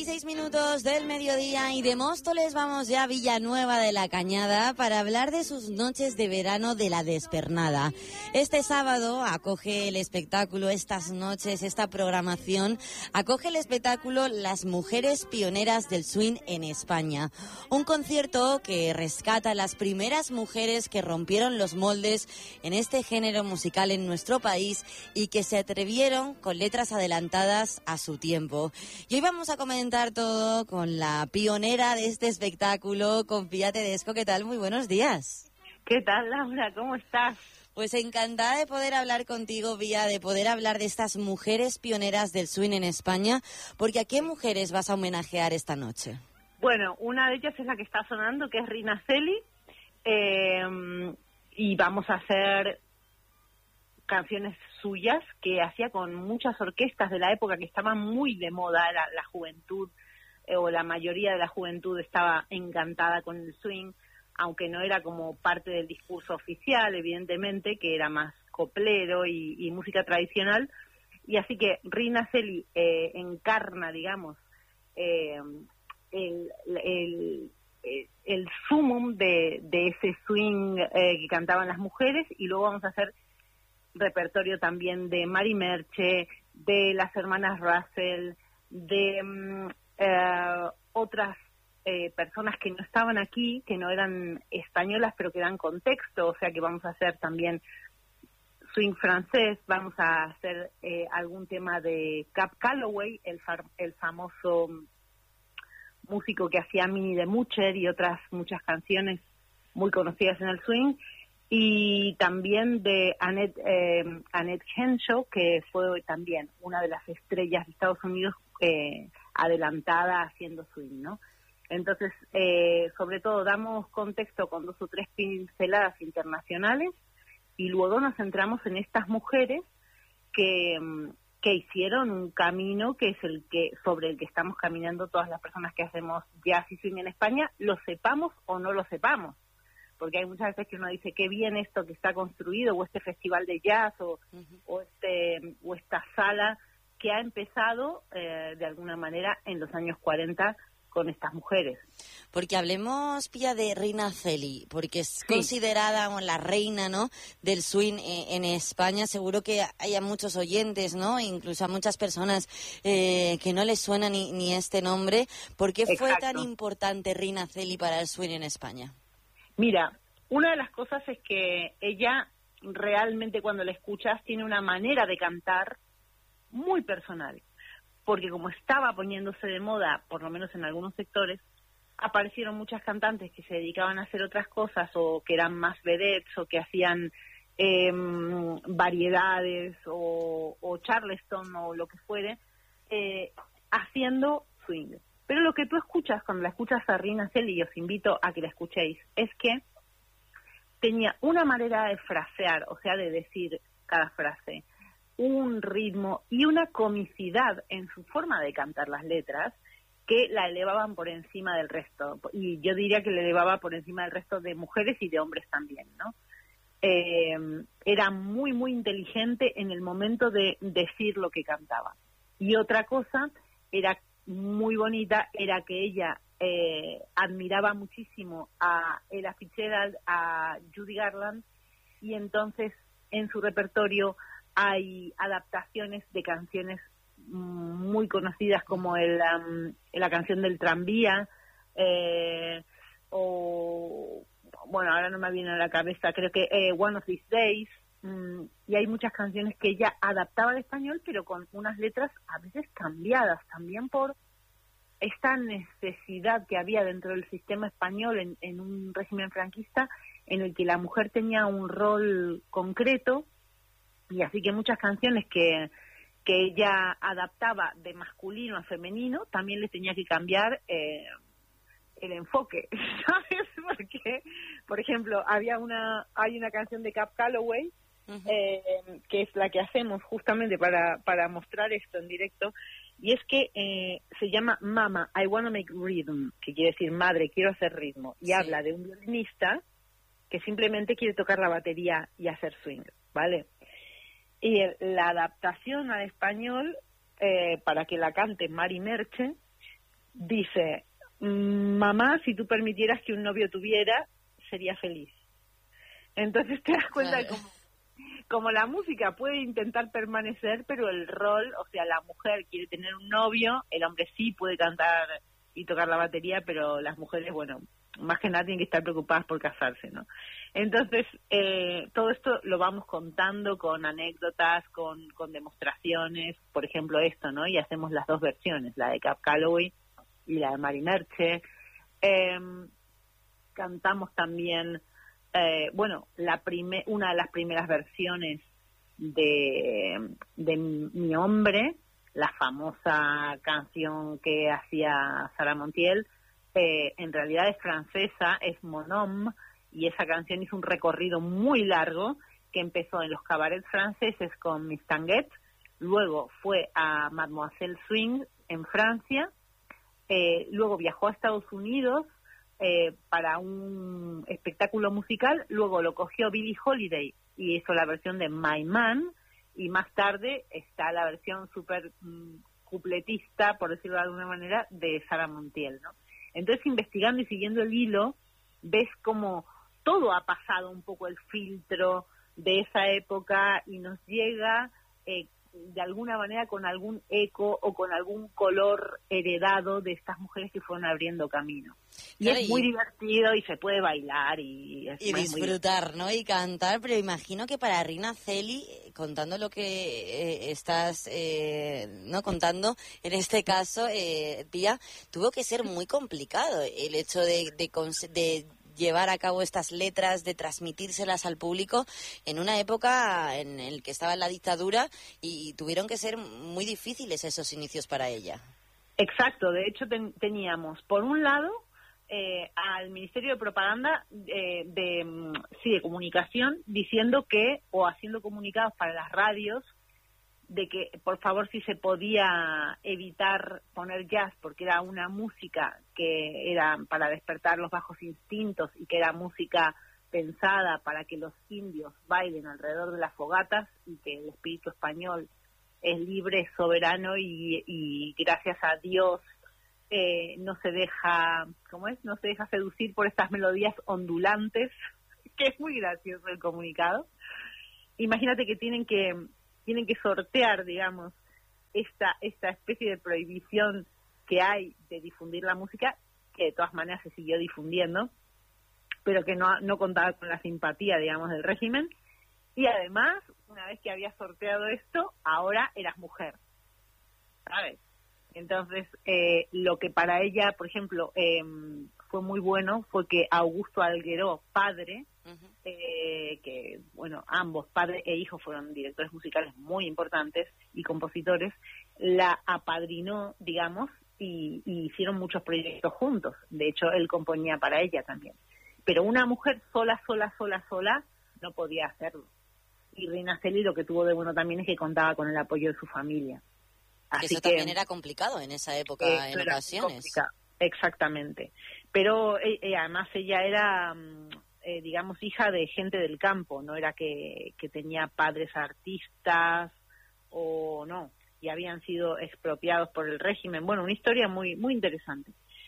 6:26 del mediodía y de Móstoles vamos ya a Villanueva de la Cañada para hablar de sus noches de verano de la Despernada. Este sábado acoge el espectáculo, estas noches, esta programación, acoge el espectáculo Las Mujeres Pioneras del Swing en España. Un concierto que rescata a las primeras mujeres que rompieron los moldes en este género musical en nuestro país y que se atrevieron con letras adelantadas a su tiempo. Y hoy vamos a comentar todo con la pionera de este espectáculo, con Pía Tedesco. ¿Qué tal? Muy buenos días. ¿Qué tal, Laura? ¿Cómo estás? Pues encantada de poder hablar contigo, Pía, de poder hablar de estas mujeres pioneras del swing en España, porque ¿a qué mujeres vas a homenajear esta noche? Bueno, una de ellas es la que está sonando, que es Rina Celi, y vamos a hacer canciones suyas que hacía con muchas orquestas de la época que estaban muy de moda. La juventud, o la mayoría de la juventud estaba encantada con el swing, aunque no era como parte del discurso oficial, evidentemente, que era más coplero y música tradicional. Y así que Rina Celi encarna, digamos, el sumum de ese swing que cantaban las mujeres. Y luego vamos a hacer repertorio también de Mari Merche, de las hermanas Russell, de otras personas que no estaban aquí, que no eran españolas, pero que dan contexto. O sea que vamos a hacer también swing francés, vamos a hacer algún tema de Cab Calloway, el famoso músico que hacía Minnie the Moocher y otras muchas canciones muy conocidas en el swing. Y también de Annette Henshaw, que fue también una de las estrellas de Estados Unidos adelantada haciendo swing, ¿no? Entonces, sobre todo, damos contexto con 2 o 3 pinceladas internacionales y luego nos centramos en estas mujeres que hicieron un camino que es sobre el que estamos caminando todas las personas que hacemos jazz y swing en España, lo sepamos o no lo sepamos. Porque hay muchas veces que uno dice qué bien esto que está construido, o este festival de jazz, o esta sala que ha empezado de alguna manera en los años 40 con estas mujeres. Porque hablemos, Pía, de Rina Celi, porque es considerada la reina, ¿no?, del swing en España. Seguro que haya muchos oyentes, ¿no?, incluso a muchas personas que no les suena ni este nombre. ¿Por qué fue tan importante Rina Celi para el swing en España? Mira, una de las cosas es que ella realmente, cuando la escuchas, tiene una manera de cantar muy personal, porque como estaba poniéndose de moda, por lo menos en algunos sectores, aparecieron muchas cantantes que se dedicaban a hacer otras cosas, o que eran más vedettes, o que hacían variedades, o charleston, o lo que fuere, haciendo swing. Pero lo que tú escuchas cuando la escuchas a Rina Celi, y os invito a que la escuchéis, es que tenía una manera de frasear, o sea, de decir cada frase, un ritmo y una comicidad en su forma de cantar las letras que la elevaban por encima del resto. Y yo diría que la elevaba por encima del resto de mujeres y de hombres también, ¿no? Era muy, muy inteligente en el momento de decir lo que cantaba. Y otra cosa era muy bonita, era que ella admiraba muchísimo a Ella Fitzgerald, a Judy Garland, y entonces en su repertorio hay adaptaciones de canciones muy conocidas como la canción del tranvía, o bueno, ahora no me viene a la cabeza, creo que One of These Days, y hay muchas canciones que ella adaptaba al español, pero con unas letras a veces cambiadas también por esta necesidad que había dentro del sistema español en un régimen franquista en el que la mujer tenía un rol concreto, y así que muchas canciones que ella adaptaba de masculino a femenino también les tenía que cambiar el enfoque, ¿sabes? Porque, por ejemplo, hay una canción de Cab Calloway, que es la que hacemos justamente para mostrar esto en directo, y es que se llama Mama, I Wanna Make Rhythm, que quiere decir madre, quiero hacer ritmo, y habla de un violinista que simplemente quiere tocar la batería y hacer swing, ¿vale? Y la adaptación al español, para que la cante Mari Merche, dice, mamá, si tú permitieras que un novio tuviera, sería feliz. Entonces te das cuenta de como la música puede intentar permanecer, pero el rol, o sea, la mujer quiere tener un novio, el hombre sí puede cantar y tocar la batería, pero las mujeres, bueno, más que nada tienen que estar preocupadas por casarse, ¿no? Entonces, todo esto lo vamos contando con anécdotas, con demostraciones, por ejemplo esto, ¿no? Y hacemos las dos versiones, la de Cab Calloway y la de Mari Merche. Cantamos también, bueno, una de las primeras versiones de Mi Hombre, la famosa canción que hacía Sara Montiel, en realidad es francesa, es Mon Homme, y esa canción hizo un recorrido muy largo que empezó en los cabarets franceses con Miss Tanguette, luego fue a Mademoiselle Swing en Francia, luego viajó a Estados Unidos para un espectáculo musical, luego lo cogió Billie Holiday y hizo la versión de My Man, y más tarde está la versión súper cupletista, por decirlo de alguna manera, de Sara Montiel, ¿no? Entonces, investigando y siguiendo el hilo, ves como todo ha pasado un poco el filtro de esa época y nos llega de alguna manera con algún eco o con algún color heredado de estas mujeres que fueron abriendo camino. Y claro, es muy divertido y se puede bailar y disfrutar, ¿no? Y cantar, pero imagino que para Rina Celi, contando lo que estás no contando, en este caso, Pía, tuvo que ser muy complicado el hecho de llevar a cabo estas letras, de transmitírselas al público en una época en la que estaba en la dictadura y tuvieron que ser muy difíciles esos inicios para ella. Exacto, de hecho teníamos, por un lado, al Ministerio de Propaganda de comunicación diciendo que, o haciendo comunicados para las radios, de que por favor si se podía evitar poner jazz porque era una música que era para despertar los bajos instintos y que era música pensada para que los indios bailen alrededor de las fogatas y que el espíritu español es libre, soberano y gracias a Dios no se deja, no se deja seducir por estas melodías ondulantes, que es muy gracioso el comunicado. Imagínate que tienen que sortear, digamos, esta especie de prohibición que hay de difundir la música, que de todas maneras se siguió difundiendo, pero que no contaba con la simpatía, digamos, del régimen. Y además, una vez que habías sorteado esto, ahora eras mujer, ¿sabes? Entonces, lo que para ella, por ejemplo, fue muy bueno fue que Augusto Algueró, padre, que, bueno, ambos, padre e hijo, fueron directores musicales muy importantes y compositores, la apadrinó, digamos, y hicieron muchos proyectos juntos. De hecho, él componía para ella también. Pero una mujer sola, no podía hacerlo. Y Rina Celi lo que tuvo de bueno también es que contaba con el apoyo de su familia. Así que eso también era complicado en esa época, en ocasiones. Exactamente. Pero además ella era, digamos, hija de gente del campo, no era que tenía padres artistas o no, y habían sido expropiados por el régimen. Bueno, una historia muy muy interesante.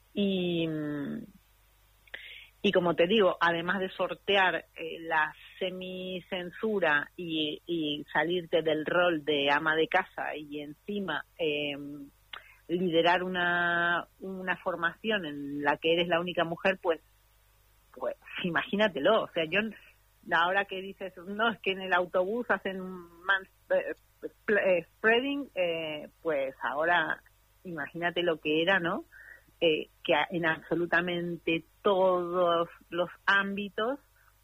Y como te digo, además de sortear la semicensura y salirte del rol de ama de casa y encima liderar una formación en la que eres la única mujer, pues imagínatelo. O sea, yo ahora que dices, no, es que en el autobús hacen spreading, pues ahora imagínate lo que era, ¿no? Que en absolutamente todos los ámbitos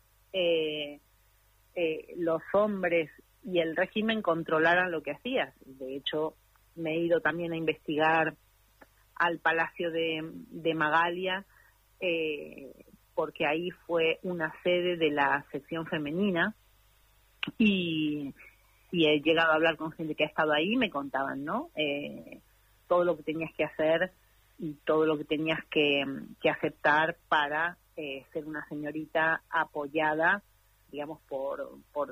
los hombres y el régimen controlaran lo que hacías. De hecho, me he ido también a investigar al Palacio de Magalia, porque ahí fue una sede de la sección femenina, y he llegado a hablar con gente que ha estado ahí y me contaban, ¿no? Todo lo que tenías que hacer y todo lo que tenías que aceptar para ser una señorita apoyada, digamos, por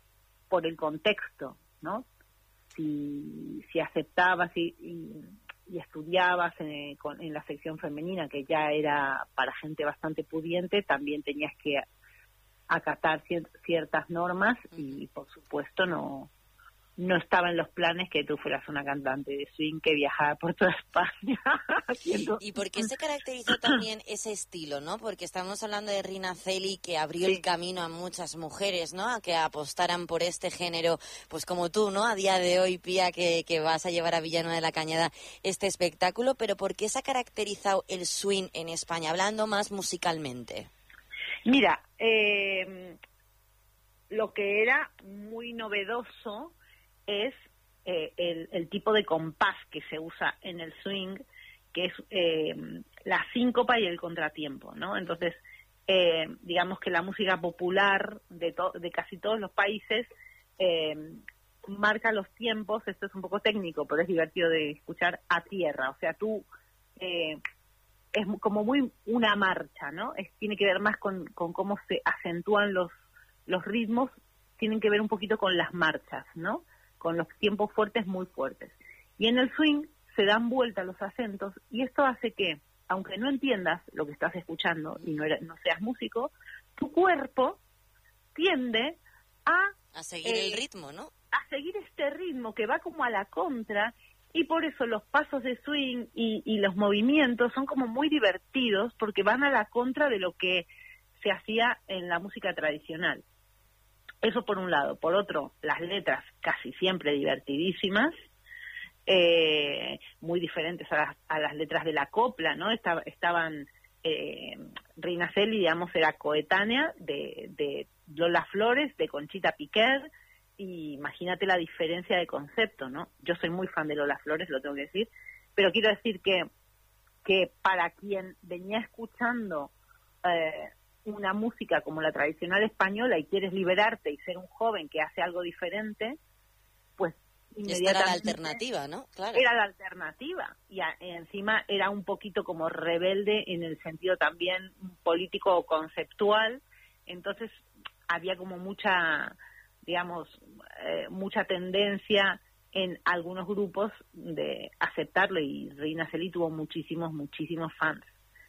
el contexto, ¿no? Si aceptabas y y estudiabas en la sección femenina, que ya era para gente bastante pudiente, también tenías que acatar ciertas normas y, por supuesto, no estaba en los planes que tú fueras una cantante de swing que viajaba por toda España. ¿Y por qué se caracterizó también ese estilo, no? Porque estamos hablando de Rina Celi, que abrió el camino a muchas mujeres, ¿no? A que apostaran por este género, pues como tú, ¿no? A día de hoy, Pía, que vas a llevar a Villanueva de la Cañada este espectáculo, pero ¿por qué se ha caracterizado el swing en España, hablando más musicalmente? Mira, lo que era muy novedoso es el tipo de compás que se usa en el swing, que es la síncopa y el contratiempo, ¿no? Entonces, digamos que la música popular de casi todos los países marca los tiempos, esto es un poco técnico, pero es divertido de escuchar, a tierra, o sea, tú... es como muy una marcha, ¿no? Tiene que ver más con cómo se acentúan los ritmos, tienen que ver un poquito con las marchas, ¿no? Con los tiempos fuertes, muy fuertes. Y en el swing se dan vuelta los acentos y esto hace que, aunque no entiendas lo que estás escuchando y no seas músico, tu cuerpo tiende a seguir el ritmo, ¿no? A seguir este ritmo que va como a la contra, y por eso los pasos de swing y los movimientos son como muy divertidos porque van a la contra de lo que se hacía en la música tradicional. Eso por un lado. Por otro, las letras casi siempre divertidísimas, muy diferentes a las letras de la copla, ¿no? Estaban Rina Celi, digamos, era coetánea de Lola Flores, de Conchita Piquer, y imagínate la diferencia de concepto, ¿no? Yo soy muy fan de Lola Flores, lo tengo que decir, pero quiero decir que para quien venía escuchando una música como la tradicional española y quieres liberarte y ser un joven que hace algo diferente, pues inmediatamente... Esta era la alternativa, ¿no? Claro. Era la alternativa, y encima era un poquito como rebelde en el sentido también político o conceptual, entonces había como mucha, digamos, mucha tendencia en algunos grupos de aceptarlo, y Rina Celi tuvo muchísimos fans.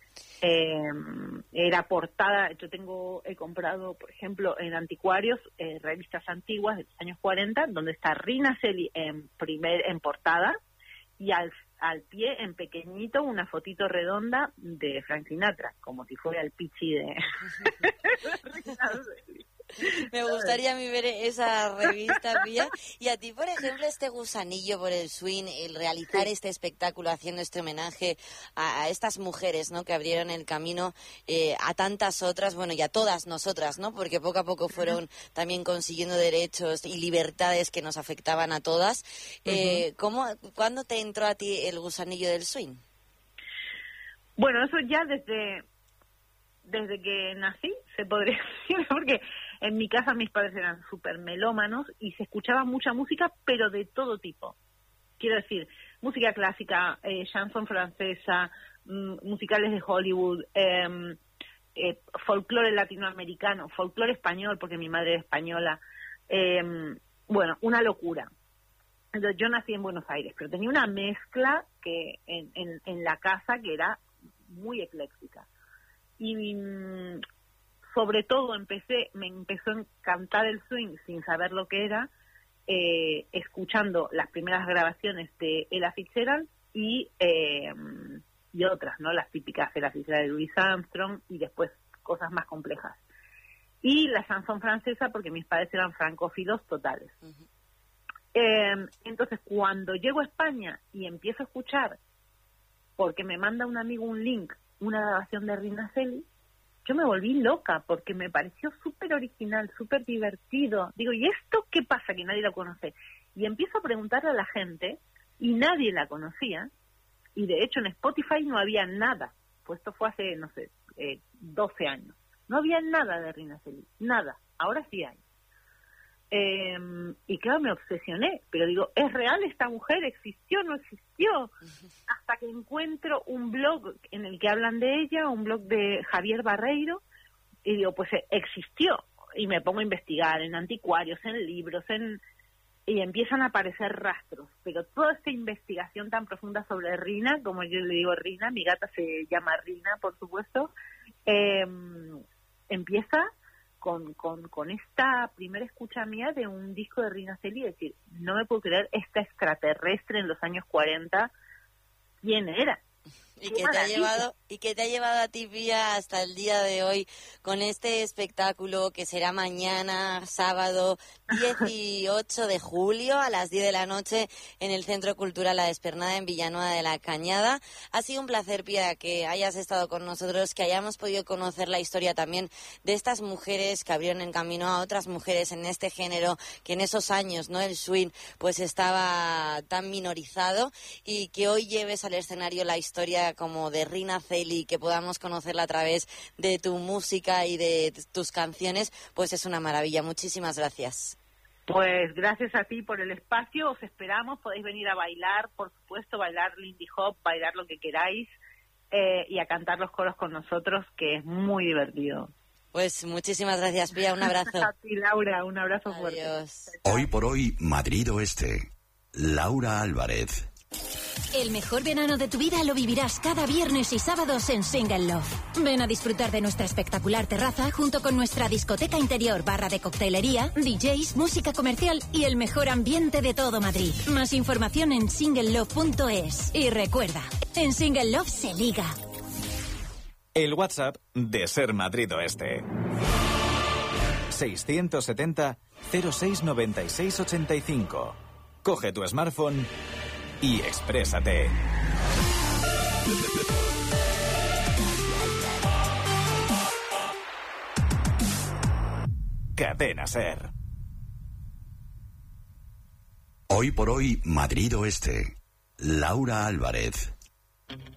Era portada, he comprado, por ejemplo, en anticuarios, revistas antiguas de los años 40, donde está Rina Celi en portada, y al pie, en pequeñito, una fotito redonda de Frank Sinatra, como si fuera el pichi de Rina Celi. Me gustaría a mí ver esa revista, Pía. Y a ti, por ejemplo, este gusanillo por el swing, el realizar este espectáculo, haciendo este homenaje a estas mujeres, ¿no?, que abrieron el camino a tantas otras, bueno, y a todas nosotras, ¿no?, porque poco a poco fueron también consiguiendo derechos y libertades que nos afectaban a todas. ¿Cuándo te entró a ti el gusanillo del swing? Bueno, eso ya desde que nací, se podría decir, porque en mi casa mis padres eran súper melómanos y se escuchaba mucha música, pero de todo tipo. Quiero decir, música clásica, chanson francesa, musicales de Hollywood, folclore latinoamericano, folclore español, porque mi madre es española. Bueno, una locura. Entonces, yo nací en Buenos Aires, pero tenía una mezcla que en la casa que era muy ecléctica. Y sobre todo me empezó a encantar el swing sin saber lo que era, escuchando las primeras grabaciones de Ella Fitzgerald y otras, ¿no? Las típicas Ella Fitzgerald de Louis Armstrong, y después cosas más complejas. Y la chanson francesa, porque mis padres eran francófilos totales. Entonces, cuando llego a España y empiezo a escuchar, porque me manda un amigo un link, una grabación de Rina Celi, yo me volví loca porque me pareció súper original, súper divertido. Digo, ¿y esto qué pasa que nadie lo conoce? Y empiezo a preguntarle a la gente y nadie la conocía, y de hecho en Spotify no había nada, pues esto fue hace, 12 años. No había nada de Rina Celi, nada. Ahora sí hay. Y claro, me obsesioné, pero digo, ¿es real esta mujer? ¿Existió? ¿No existió? Hasta que encuentro un blog en el que hablan de ella, un blog de Javier Barreiro, y digo, pues existió. Y me pongo a investigar en anticuarios, en libros, y empiezan a aparecer rastros, pero toda esta investigación tan profunda sobre Rina, como yo le digo Rina, mi gata se llama Rina, por supuesto, empieza con esta primera escucha mía de un disco de Rina Celi, es decir, no me puedo creer esta extraterrestre en los años 40, ¿quién era? Y que te ha llevado a ti, Pía, hasta el día de hoy con este espectáculo que será mañana, sábado 18 de julio a las 10 de la noche en el Centro Cultural La Despernada en Villanueva de la Cañada. Ha sido un placer, Pía, que hayas estado con nosotros, que hayamos podido conocer la historia también de estas mujeres que abrieron el camino a otras mujeres en este género, que en esos años, ¿no?, el swing pues estaba tan minorizado, y que hoy lleves al escenario la historia como de Rina Celi, que podamos conocerla a través de tu música y de tus canciones, pues es una maravilla. Muchísimas gracias. Pues gracias a ti por el espacio, os esperamos, podéis venir a bailar, por supuesto, bailar Lindy Hop, bailar lo que queráis, y a cantar los coros con nosotros, que es muy divertido. Pues muchísimas gracias, Pía, un abrazo. A ti, Laura, un abrazo fuerte. Adiós. Hoy por hoy, Madrid Oeste. Laura Álvarez. El mejor verano de tu vida lo vivirás cada viernes y sábados en Single Love. Ven a disfrutar de nuestra espectacular terraza junto con nuestra discoteca interior, barra de coctelería, DJs, música comercial y el mejor ambiente de todo Madrid. Más información en singlelove.es. Y recuerda, en Single Love se liga. El WhatsApp de Ser Madrid Oeste. 670 0696 85. Coge tu smartphone y exprésate. Cadena Ser. Hoy por hoy, Madrid Oeste. Laura Álvarez.